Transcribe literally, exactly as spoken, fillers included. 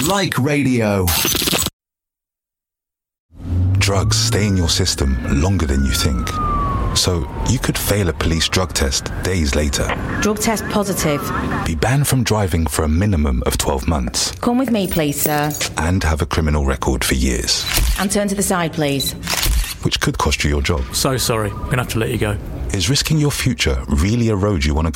Like Radio. Drugs stay in your system longer than you think. So you could fail a police drug test days later. Drug test positive. Be banned from driving for a minimum of twelve months. Come with me, please, sir. And have a criminal record for years. And turn to the side, please. Which could cost you your job. So sorry, I'm going to have to let you go. Is risking your future really a road you want to